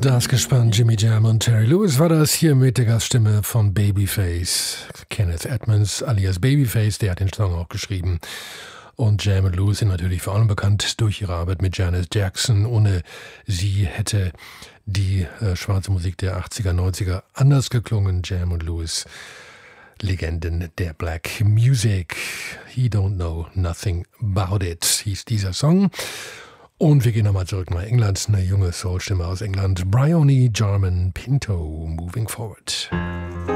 Das Gespann Jimmy Jam und Terry Lewis war das hier mit der Gaststimme von Babyface. Kenneth Edmonds alias Babyface, der hat den Song auch geschrieben. Und Jam und Lewis sind natürlich vor allem bekannt durch ihre Arbeit mit Janet Jackson. Ohne sie hätte die schwarze Musik der 80er, 90er anders geklungen. Jam und Lewis, Legenden der Black Music. He Don't Know Nothing About It hieß dieser Song. Und wir gehen nochmal zurück nach England. Eine junge Soulstimme aus England. Bryony Jarman Pinto, Moving Forward.